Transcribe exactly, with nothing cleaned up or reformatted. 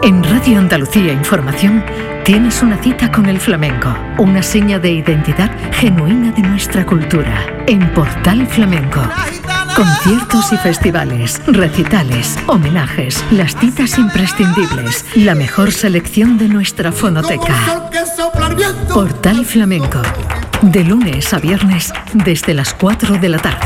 En Radio Andalucía Información tienes una cita con el flamenco, una seña de identidad genuina de nuestra cultura. En Portal Flamenco, conciertos y festivales, recitales, homenajes, las citas imprescindibles, la mejor selección de nuestra fonoteca. Portal Flamenco, de lunes a viernes desde las cuatro de la tarde.